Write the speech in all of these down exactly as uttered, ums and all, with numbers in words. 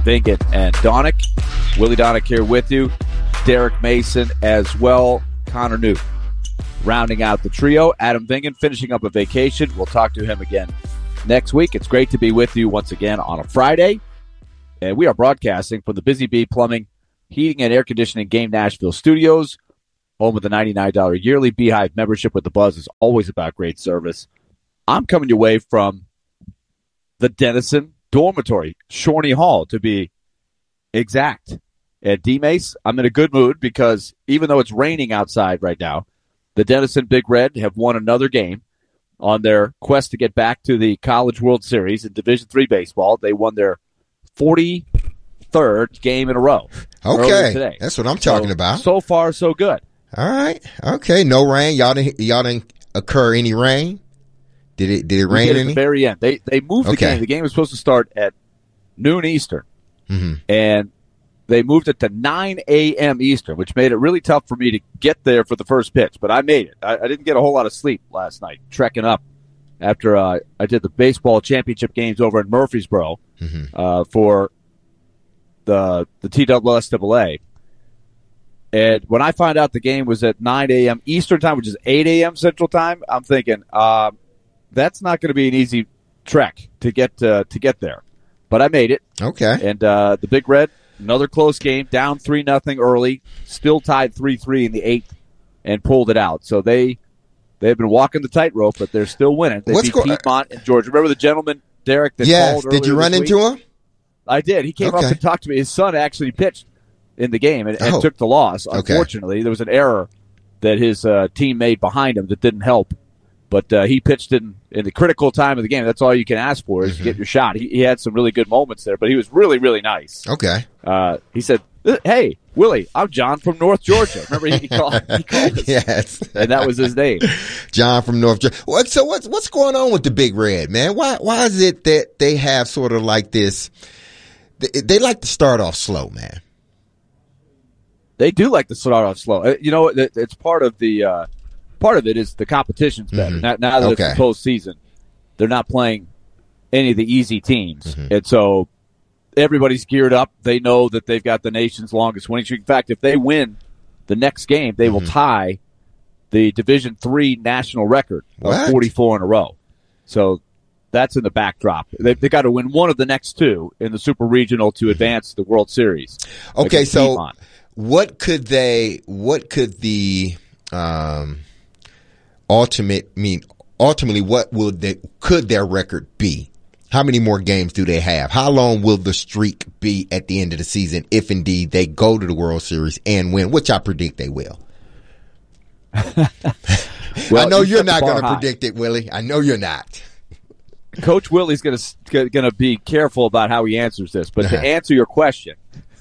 Vingan and Donick. Willie Donick here with you. Derek Mason as well. Connor Newt rounding out the trio. Adam Vingan finishing up a vacation. We'll talk to him again next week. It's great to be with you once again on a Friday. And we are broadcasting from the Busy Bee Plumbing, Heating, and Air Conditioning Game Nashville studios. Home of the ninety-nine dollars yearly Beehive membership with the Buzz is always about great service. I'm coming your way from the Denison Dormitory, Shorney Hall to be exact. At D-Mace, I'm in a good mood because even though it's raining outside right now, the Denison Big Red have won another game on their quest to get back to the College World Series in Division three baseball. They won their forty-third game in a row. Okay, today. That's what I'm talking so, about. So far, so good. All right. Okay. No rain. Y'all didn't. Y'all didn't occur any rain. Did it? Did it rain? We did at any? the very end. They they moved the okay. game. The game was supposed to start at noon Eastern, mm-hmm. and they moved it to nine a.m. Eastern, which made it really tough for me to get there for the first pitch. But I made it. I, I didn't get a whole lot of sleep last night, trekking up after uh, I did the baseball championship games over in Murfreesboro mm-hmm. uh, for the the T W S A A. And when I found out the game was at nine a.m. Eastern time, which is eight a.m. Central time, I'm thinking uh, that's not going to be an easy trek to get uh, to get there. But I made it. Okay. And uh, the Big Red, another close game, down three nothing early, still tied three three in the eighth, and pulled it out. So they they've been walking the tightrope, but they're still winning. They What's beat go- Piedmont and Georgia. Remember the gentleman Derek that yes. called? Did you run into week? him? I did. He came okay. up and talked to me. His son actually pitched in the game and, and oh. took the loss. Okay. Unfortunately, there was an error that his uh, team made behind him that didn't help. But uh, he pitched in, in the critical time of the game. That's all you can ask for is mm-hmm. to get your shot. He, he had some really good moments there, but he was really, really nice. Okay. Uh, he said, "Hey, Willie, I'm John from North Georgia." Remember, he, he called, he called us. Yes. And that was his name. John from North Georgia. What, so what's what's going on with the Big Red, man? Why why is it that they have sort of like this? They, they like to start off slow, man. They do like to start off slow. You know, it, it's part of the uh, part of it is the competition's better. Mm-hmm. Now, now that okay. it's the postseason, they're not playing any of the easy teams, mm-hmm. and so everybody's geared up. They know that they've got the nation's longest winning streak. In fact, if they win the next game, they mm-hmm. will tie the Division three national record what? of forty-four in a row. So that's in the backdrop. They've, they've got to win one of the next two in the Super Regional to advance to the World Series. Okay, so Piedmont. what could they? What could the um, ultimate I mean? Ultimately, what will they? Could their record be? How many more games do they have? How long will the streak be at the end of the season if indeed they go to the World Series and win, which I predict they will? Well, I know you you're not going to high. predict it, Willie. I know you're not. Coach Willie's going to going to be careful about how he answers this, but Uh-huh. to answer your question,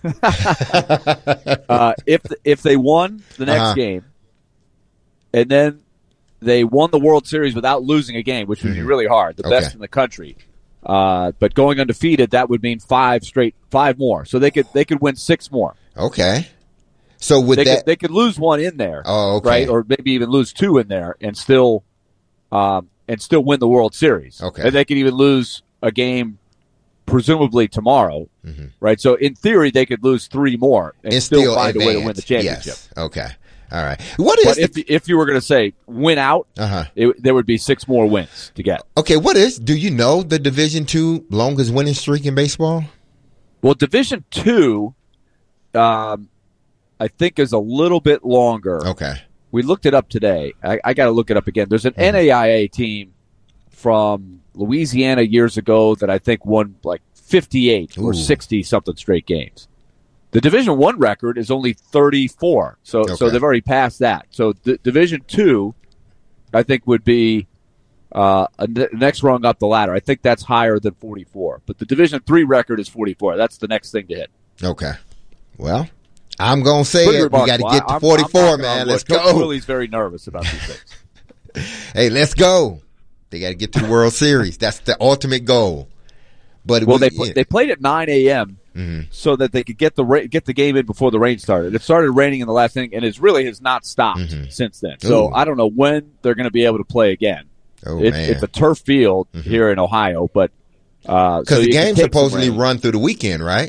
uh, if if they won the next Uh-huh. game, and then they won the World Series without losing a game, which would be Mhm. really hard, the Okay. best in the country. Uh, but going undefeated, that would mean five straight, five more. So they could they could win six more. Okay. So with They that, could they could lose one in there, oh, okay. right, or maybe even lose two in there, and still, um, and still win the World Series. Okay. And they could even lose a game, presumably tomorrow, Mhm. right? So in theory, they could lose three more and, and still, still find advance. a way to win the championship. Yes. Okay. All right. What is But the, if if you were going to say win out, uh-huh. it, there would be six more wins to get. Okay, what is, do you know the Division Two longest winning streak in baseball? Well, Division Two, um, I think is a little bit longer. Okay. We looked it up today. I, I got to look it up again. There's an Mhm. N A I A team from Louisiana years ago that I think won like fifty-eight or Ooh. sixty something straight games. The Division One record is only thirty-four, so so Okay. they've already passed that. So the Division Two, I think, would be uh, a n- next rung up the ladder. I think that's higher than forty-four. But the Division Three record is forty-four. That's the next thing to hit. Okay. Well, I'm going to say Pretty it. We got to remarkable. get to I'm- forty-four, I'm knocking man. on Let's wood. Coach go. Willie's very nervous about these things. Hey, let's go. They got to get to the World Series. That's the ultimate goal. But Well, we, they pl- yeah. they played at nine a.m. Mhm. so that they could get the ra- get the game in before the rain started. It started raining in the last inning, and it really has not stopped Mhm. since then. So Ooh. I don't know when they're going to be able to play again. Oh, It, man. it's a turf field Mhm. here in Ohio, but uh, Because so the you can game take some supposedly rain. run through the weekend, right?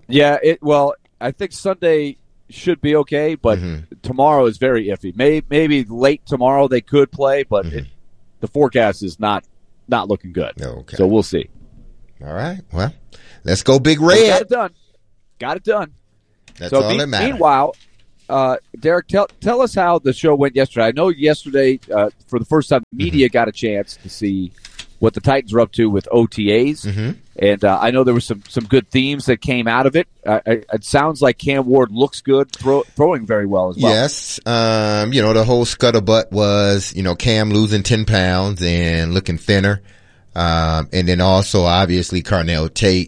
Yeah, it. Well, I think Sunday should be okay, but mm-hmm. tomorrow is very iffy. Maybe, maybe late tomorrow they could play, but mm-hmm. it, the forecast is not not looking good. Okay. So we'll see. All right. Well, let's go Big Red. Got it done. Got it done. That's so all be, that matters. Meanwhile, uh, Derek, tell tell us how the show went yesterday. I know yesterday, uh, for the first time, media mm-hmm. got a chance to see what the Titans were up to with O T As. Mm-hmm. And uh, I know there were some, some good themes that came out of it. Uh, it sounds like Cam Ward looks good, throw, throwing very well as well. Yes. Um, you know, the whole scuttlebutt was, you know, Cam losing ten pounds and looking thinner. Um, and then also, obviously, Carnell Tate.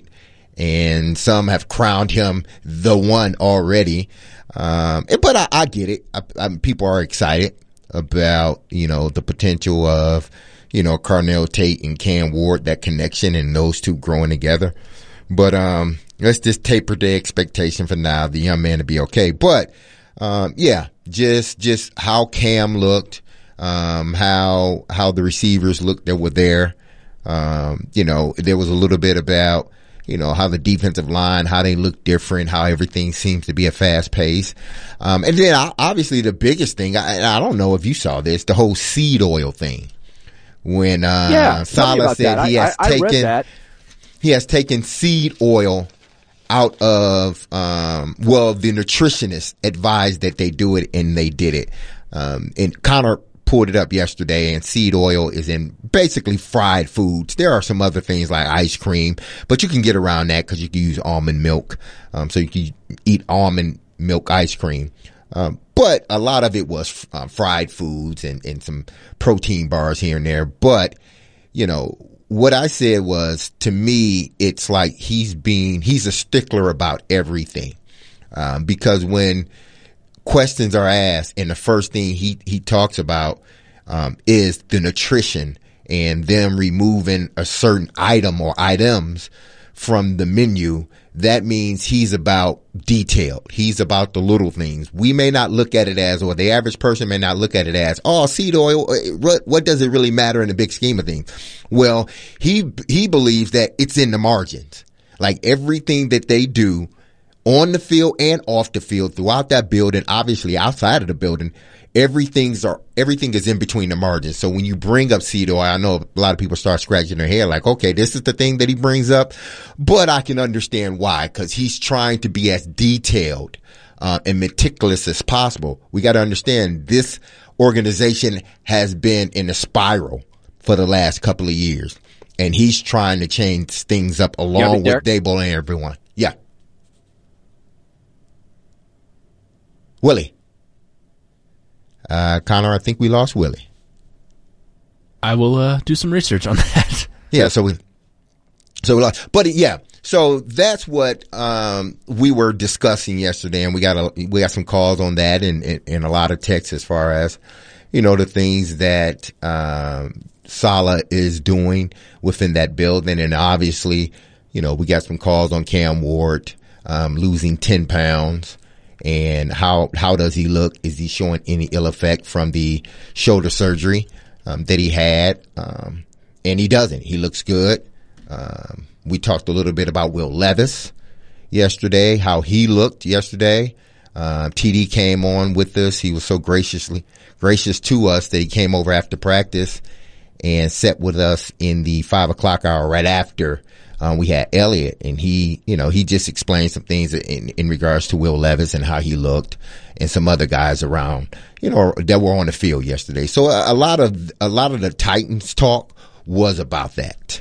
And some have crowned him the one already. Um, but I, I get it. I, I, people are excited about, you know, the potential of, you know, Carnell Tate and Cam Ward, that connection and those two growing together. But, um, let's just taper the expectation for now, the young man to be okay. But, um, yeah, just, just how Cam looked, um, how, how the receivers looked that were there. Um, you know, there was a little bit about, you know, how the defensive line, how they look different, how everything seems to be a fast pace. Um, and then obviously the biggest thing, I, I don't know if you saw this, the whole seed oil thing. When, uh, yeah, Saleh said that. he I, has I, I taken, that. he has taken seed oil out of, um, well, the nutritionist advised that they do it and they did it. Um, and Connor pulled it up yesterday, and seed oil is in basically fried foods. There are some other things like ice cream, but you can get around that because you can use almond milk. Um, so you can eat almond milk ice cream. Um, but a lot of it was uh, fried foods and, and some protein bars here and there. But, you know, what I said was, to me, it's like he's being, he's a stickler about everything. Um, because when questions are asked, and the first thing he, he talks about, um, is the nutrition and them removing a certain item or items from the menu, that means he's about detailed. He's about the little things. We may not look at it as, or the average person may not look at it as, oh, seed oil, what, what does it really matter in the big scheme of things? Well, he, he believes that it's in the margins. Like everything that they do on the field and off the field throughout that building, obviously outside of the building, everything's are, everything is in between the margins. So when you bring up seed oil, I know a lot of people start scratching their head like, okay, this is the thing that he brings up, but I can understand why, because he's trying to be as detailed uh, and meticulous as possible. We got to understand this organization has been in a spiral for the last couple of years, and he's trying to change things up along with Dable and everyone. Yeah. Willie. Uh, Connor, I think we lost Willie. I will uh, do some research on that. Yeah, so we, so we lost, but yeah, so that's what um, we were discussing yesterday, and we got a, we got some calls on that, and, and, and a lot of texts as far as, you know, the things that um, Saleh is doing within that building, and obviously, you know, we got some calls on Cam Ward um, losing ten pounds. And how, how does he look? Is he showing any ill effect from the shoulder surgery, um, that he had? Um, and he doesn't. He looks good. Um, we talked a little bit about Will Levis yesterday, how he looked yesterday. Uh, T D came on with us. He was so graciously, gracious to us that he came over after practice and sat with us in the five o'clock hour right after. Um, we had Elliott, and he, you know, he just explained some things in, in regards to Will Levis and how he looked, and some other guys around, you know, that were on the field yesterday. So a, a lot of, a lot of the Titans talk was about that.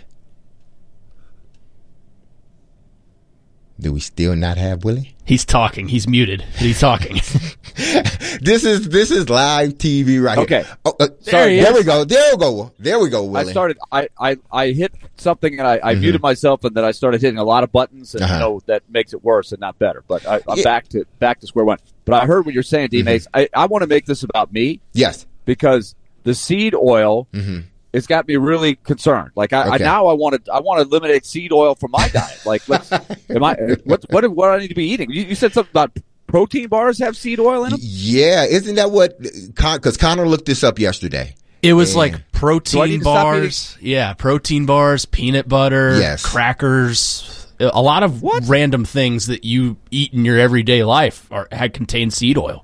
Do we still not have Willie? He's talking. He's muted. He's talking. This is this is live T V right okay. here. Oh, uh, there, sorry, there we go. There we go. There we go, Willie. I started. I, I, I hit something and I, I mm-hmm. muted myself, and then I started hitting a lot of buttons, and uh-huh. you know that makes it worse and not better. But I, I'm yeah. back to back to square one. But I heard what you're saying, D. Mace. Mm-hmm. I, I want to make this about me. Yes, because the seed oil. Mm-hmm. It's got me really concerned. Like I, okay. I now I want to I want to eliminate seed oil from my diet. Like, let's, am I what what what do I need to be eating? You, you said something about protein bars have seed oil in them. Yeah, isn't that what? Because Connor looked this up yesterday. It was and like protein bars. Yeah, protein bars, peanut butter, yes. crackers. A lot of What? random things that you eat in your everyday life are had contain seed oil.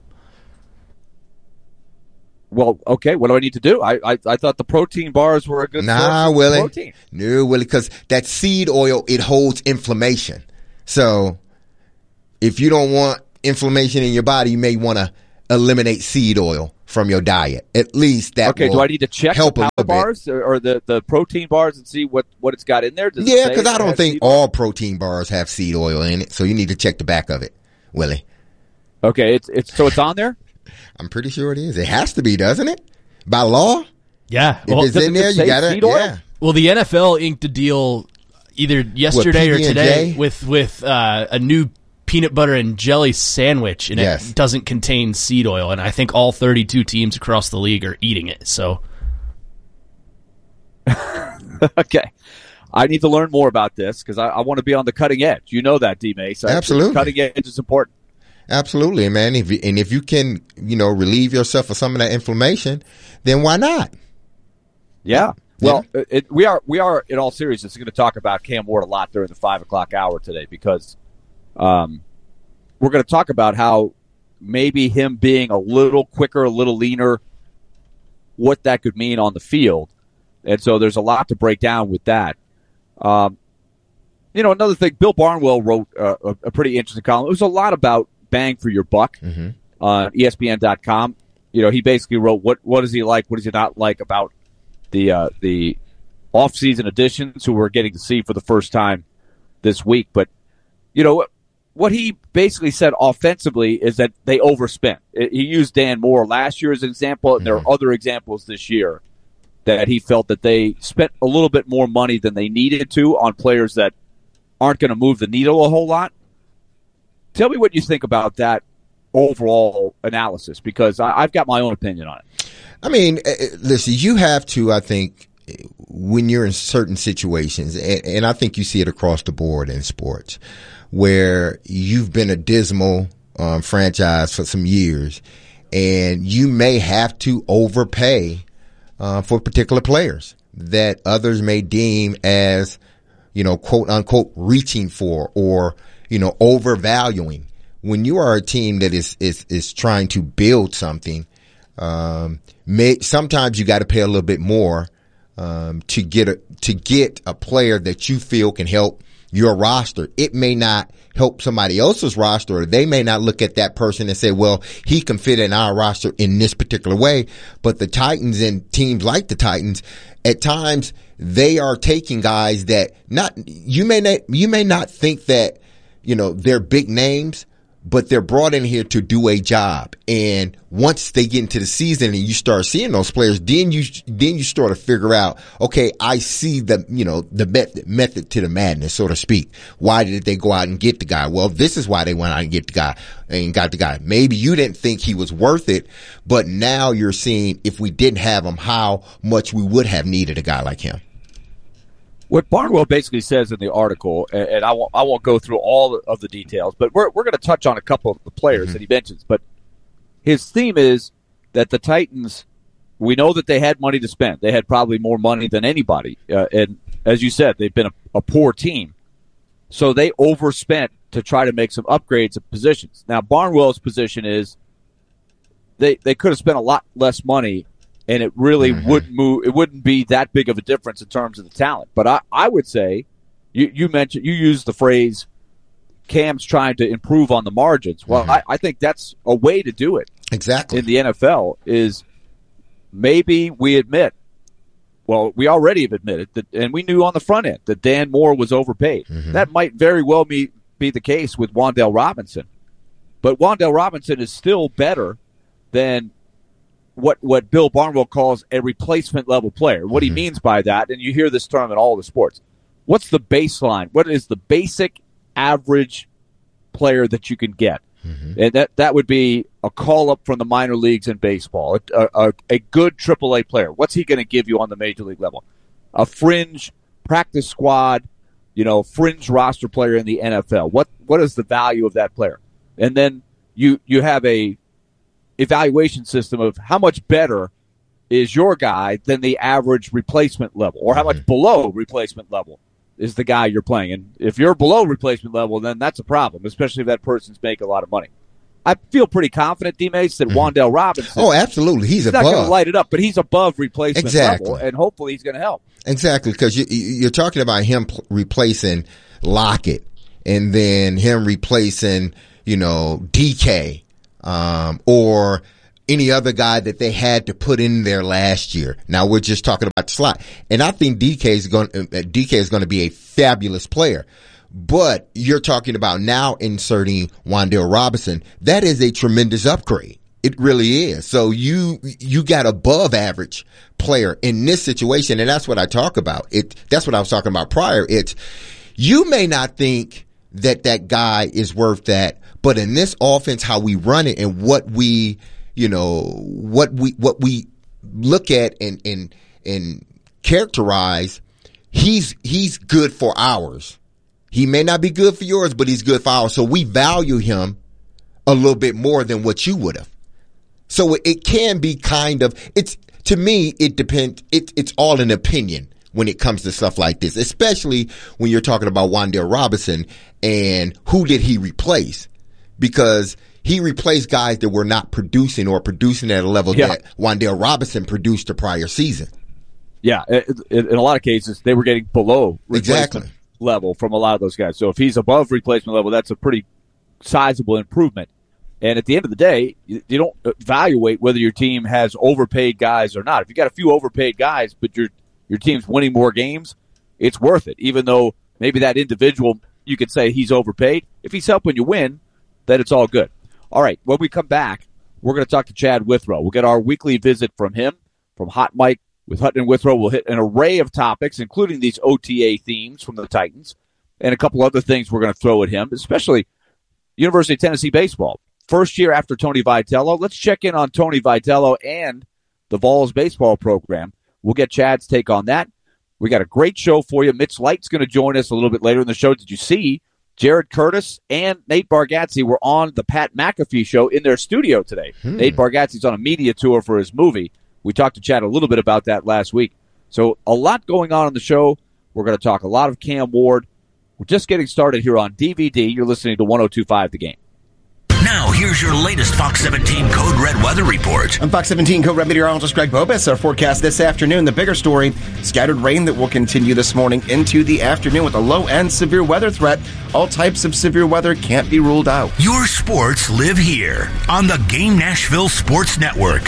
Well, okay, what do I need to do? I I, I thought the protein bars were a good Nah, source of Willie. protein. No, Willie, because that seed oil, it holds inflammation. So if you don't want inflammation in your body, you may want to eliminate seed oil from your diet. At least that Okay, will do I need to check help the a power little bit. bars or, or the, the protein bars and see what, what it's got in there? Does it Yeah, say because it I don't has think seed oil? all protein bars have seed oil in it. So you need to check the back of it, Willie. Okay, it's it's so it's on there? I'm pretty sure it is. It has to be, doesn't it? By law? Yeah. If Well, it's does in it there, just you say got to, seed oil? yeah. well, the N F L inked a deal either yesterday or P B and J? today with with uh, a new peanut butter and jelly sandwich, and Yes. it doesn't contain seed oil. And I think all thirty-two teams across the league are eating it. So Okay. I need to learn more about this because I, I want to be on the cutting edge. You know that, D-Mace. I- Absolutely. Cutting edge is important. Absolutely, man. If you, and if you can, you know, relieve yourself of some of that inflammation, then why not? Yeah. Well, it, we are we are in all seriousness going to talk about Cam Ward a lot during the five o'clock hour today because um, we're going to talk about how maybe him being a little quicker, a little leaner, what that could mean on the field, and so there's a lot to break down with that. Um, you know, another thing, Bill Barnwell wrote uh, a, a pretty interesting column. It was a lot about bang for your buck Mm-hmm. on E S P N dot com. You know, he basically wrote what what is he like, what does he not like about the uh, the off-season additions who we're getting to see for the first time this week. But, you know, what he basically said offensively is that they overspent. He used Dan Moore last year as an example, and there are other examples this year that he felt that they spent a little bit more money than they needed to on players that aren't going to move the needle a whole lot. Tell me what you think about that overall analysis, because I, I've got my own opinion on it. I mean, uh, listen, you have to, I think, when you're in certain situations, and, and I think you see it across the board in sports, where you've been a dismal um, franchise for some years, and you may have to overpay uh, for particular players that others may deem as, you know, quote unquote, reaching for or, you know, overvaluing. When you are a team that is is is trying to build something, um, may, sometimes you got to pay a little bit more um, to get a to get a player that you feel can help your roster. It may not help somebody else's roster, or they may not look at that person and say, well, he can fit in our roster in this particular way. But the Titans and teams like the Titans, at times they are taking guys that not you may not you may not think that, you know, they're big names, but they're brought in here to do a job. And once they get into the season and you start seeing those players, then you then you start to figure out, okay, I see the, you know, the method, method to the madness, so to speak. Why did they go out and get the guy? Well, this is why they went out and get the guy and got the guy. Maybe you didn't think he was worth it, but now you're seeing if we didn't have him, how much we would have needed a guy like him. What Barnwell basically says in the article, and, and I won't I won't go through all of the details, but we're we're going to touch on a couple of the players Mm-hmm. that he mentions. But his theme is that the Titans, we know that they had money to spend. They had probably more money than anybody, uh, and as you said, they've been a, a poor team, so they overspent to try to make some upgrades of positions. Now Barnwell's position is they they could have spent a lot less money, and it really Mm-hmm. wouldn't move. It wouldn't be that big of a difference in terms of the talent. But I, I would say, you, you mentioned you used the phrase, Cam's trying to improve on the margins. Well, Mm-hmm. I, I think that's a way to do it Exactly. in the N F L. Is maybe we admit, well, we already have admitted that, and we knew on the front end that Dan Moore was overpaid. Mm-hmm. That might very well be be the case with Wan'Dale Robinson, but Wan'Dale Robinson is still better than what what Bill Barnwell calls a replacement level player. What Mm-hmm. he means by that, and you hear this term in all the sports, what's the baseline? What is the basic average player that you can get? Mm-hmm. And that, that would be a call up from the minor leagues in baseball, a, a, a good triple A player. What's he going to give you on the major league level? A fringe practice squad, you know, fringe roster player in the N F L. What what is the value of that player? And then you you have a evaluation system of how much better is your guy than the average replacement level, or how much below replacement level is the guy you're playing. And if you're below replacement level, then that's a problem, especially if that person's making a lot of money. I feel pretty confident, D-Mace, that mm-hmm. Wan'Dale Robinson. Oh, absolutely. He's, he's above. He's not going to light it up, but he's above replacement exactly. level, and hopefully he's going to help. Exactly, because you, you're talking about him pl- replacing Lockett and then him replacing, you know, D K um, or any other guy that they had to put in there last year. Now we're just talking about the slot. And I think D K is going uh, D K is going to be a fabulous player. But you're talking about now inserting Wan'Dale Robinson. That is a tremendous upgrade. It really is. So you you got above average player in this situation, and that's what I talk about. It that's what I was talking about prior. It's you may not think that that guy is worth that, but in this offense, how we run it and what we you know what we what we look at and and and characterize, he's he's good for ours. He may not be good for yours, but he's good for ours. So we value him a little bit more than what you would have. So it can be kind of, it's, to me, it depends, it, it's all an opinion when it comes to stuff like this, especially when you're talking about Wan'Dale Robinson and who did he replace? Because he replaced guys that were not producing or producing at a level yeah. that Wan'Dale Robinson produced the prior season. Yeah, in a lot of cases, they were getting below replacement exactly. level from a lot of those guys. So if he's above replacement level, that's a pretty sizable improvement. And at the end of the day, you, you don't evaluate whether your team has overpaid guys or not. If you got a few overpaid guys, but your your team's winning more games, it's worth it. Even though maybe that individual, you could say he's overpaid. If he's helping you win, then it's all good. All right, when we come back, we're going to talk to Chad Withrow. We'll get our weekly visit from him, from Hot Mike with Hutton and Withrow. We'll hit an array of topics, including these O T A themes from the Titans, and a couple other things we're going to throw at him, especially University of Tennessee baseball. First year after Tony Vitello. Let's check in on Tony Vitello and the Vols baseball program. We'll get Chad's take on that. We got a great show for you. Mitch Light's going to join us a little bit later in the show. Did you see Jared Curtis and Nate Bargatze were on the Pat McAfee show in their studio today? Hmm. Nate Bargatze's on a media tour for his movie. We talked to Chad a little bit about that last week. So a lot going on in the show. We're going to talk a lot of Cam Ward. We're just getting started here on D V D. You're listening to one oh two point five The Game. Now, here's your latest Fox seventeen Code Red weather report. I'm Fox seventeen Code Red meteorologist Greg Bobus. Our forecast this afternoon, the bigger story, scattered rain that will continue this morning into the afternoon with a low and severe weather threat. All types of severe weather can't be ruled out. Your sports live here on the Game Nashville Sports Network.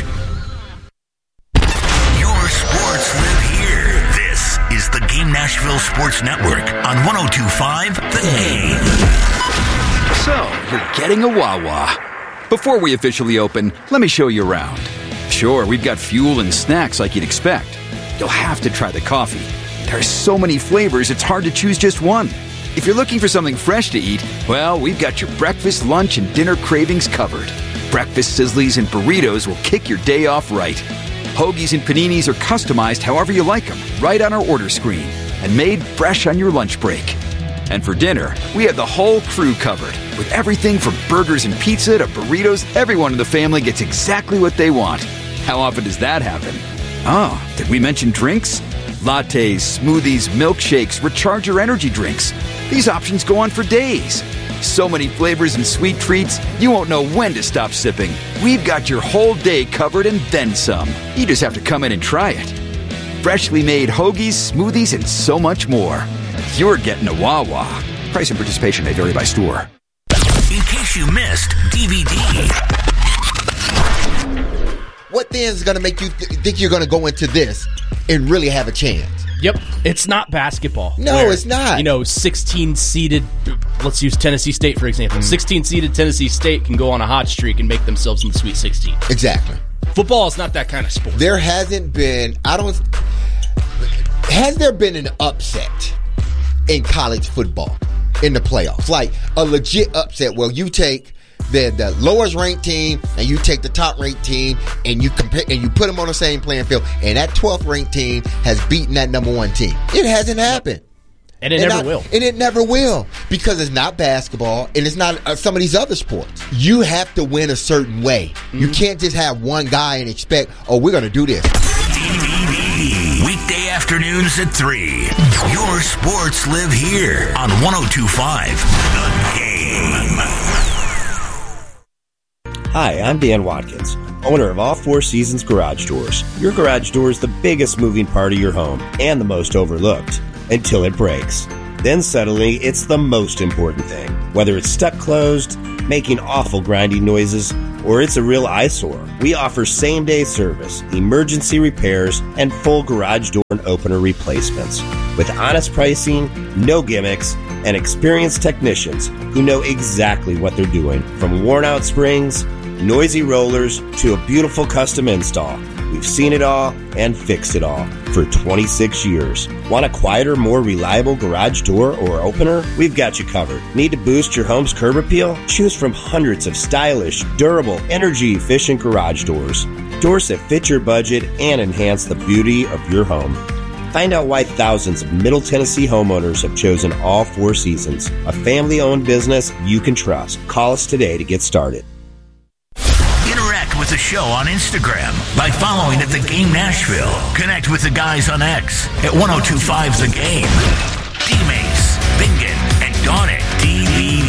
Your sports live here. This is the Game Nashville Sports Network on one oh two point five The Game. So, you're getting a Wawa. Before we officially open, let me show you around. Sure, we've got fuel and snacks like you'd expect. You'll have to try the coffee. There are so many flavors, it's hard to choose just one. If you're looking for something fresh to eat, well, we've got your breakfast, lunch, and dinner cravings covered. Breakfast sizzlies and burritos will kick your day off right. Hoagies and paninis are customized however you like them, right on our order screen, and made fresh on your lunch break. And for dinner, we have the whole crew covered. With everything from burgers and pizza to burritos, everyone in the family gets exactly what they want. How often does that happen? Oh, did we mention drinks? Lattes, smoothies, milkshakes, recharger energy drinks. These options go on for days. So many flavors and sweet treats, you won't know when to stop sipping. We've got your whole day covered and then some. You just have to come in and try it. Freshly made hoagies, smoothies, and so much more. You're getting a Wawa. Price and participation may vary by store. In case you missed D V D. What then is going to make you th- think you're going to go into this and really have a chance? Yep, it's not basketball. No, where, it's not. You know, sixteen-seeded, let's use Tennessee State, for example. sixteen-seeded Tennessee State can go on a hot streak and make themselves in the Sweet sixteen. Exactly. Football is not that kind of sport. There hasn't been, I don't, has there been an upset in college football in the playoffs? Like a legit upset where you take the the lowest ranked team and you take the top ranked team and you compare and you put them on the same playing field, and that twelfth ranked team has beaten that number one team. It hasn't happened. And it and never I, will. And it never will, because it's not basketball and it's not uh, some of these other sports. You have to win a certain way. Mm-hmm. You can't just have one guy and expect, oh, we're going to do this. D V D. Week Weekday afternoons at three. Your sports live here on one oh two point five The Game. Hi, I'm Dan Watkins, owner of All Four Seasons Garage Doors. Your garage door is the biggest moving part of your home and the most overlooked until it breaks. Then suddenly, it's the most important thing. Whether it's stuck closed, making awful grinding noises, or it's a real eyesore, we offer same-day service, emergency repairs, and full garage door and opener replacements. With honest pricing, no gimmicks, and experienced technicians who know exactly what they're doing. From worn-out springs, noisy rollers, to a beautiful custom install. We've seen it all and fixed it all for twenty-six years. Want a quieter, more reliable garage door or opener? We've got you covered. Need to boost your home's curb appeal? Choose from hundreds of stylish, durable, energy-efficient garage doors. Doors that fit your budget and enhance the beauty of your home. Find out why thousands of Middle Tennessee homeowners have chosen All Four Seasons, a family-owned business you can trust. Call us today to get started. Interact with the show on Instagram by following at The Game Nashville. Connect with the guys on X at one oh two point five The Game. D-Mace, Bingen, and Dawn at D B